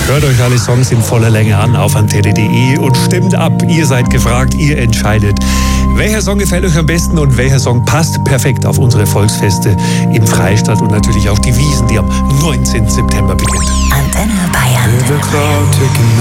Hört euch alle Songs in voller Länge an auf antenne.de und stimmt ab. Ihr seid gefragt, ihr entscheidet. Welcher Song gefällt euch am besten und welcher Song passt perfekt auf unsere Volksfeste im Freistaat und natürlich auch die Wiesn, die am 19. September beginnt. Antenne Bayern.